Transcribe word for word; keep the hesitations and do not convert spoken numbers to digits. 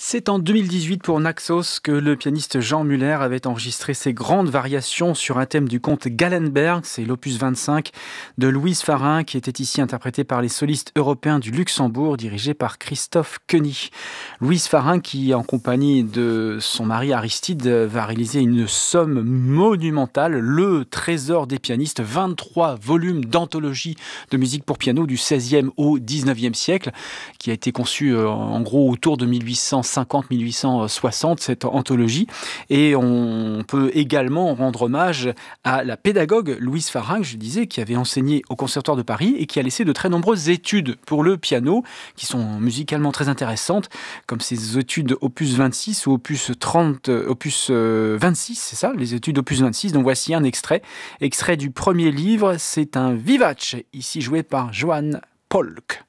C'est en deux mille dix-huit pour Naxos que le pianiste Jean Muller avait enregistré ses grandes variations sur un thème du comte Gallenberg. C'est l'opus vingt-cinq de Louise Farin qui était ici interprété par les solistes européens du Luxembourg dirigé par Christophe Koenig. Louise Farin qui, en compagnie de son mari Aristide, va réaliser une somme monumentale, le trésor des pianistes, vingt-trois volumes d'anthologie de musique pour piano du seizième au dix-neuvième siècle, qui a été conçu euh, en gros autour de mille huit cent cinquante à mille huit cent soixante, cette anthologie. Et on peut également rendre hommage à la pédagogue Louise Farin, je disais, qui avait enseigné au Conservatoire de Paris et qui a laissé de très nombreuses études pour le piano, qui sont musicalement très intéressantes, comme ces études opus vingt-six ou opus trente, opus vingt-six, c'est ça, les études opus vingt-six. Donc voici un extrait, extrait du premier livre, c'est un vivace, ici joué par Johann Polk.